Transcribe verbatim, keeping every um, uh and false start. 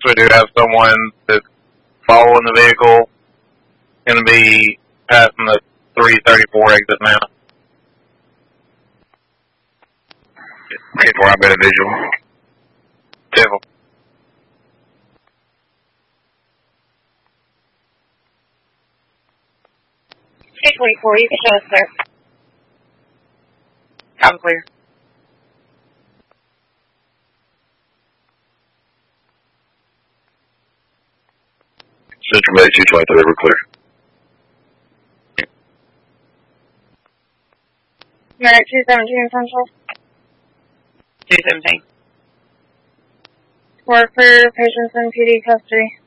we do have someone that's following the vehicle. Going to be passing the three thirty-four exit now. ten four, I've been a visual. ten. eight forty-four, you can show us, sir. I'm clear. Central Bay two twenty-three, we're clear. You're at two seventeen Central? two seventeen. We're clear, patients in P D custody.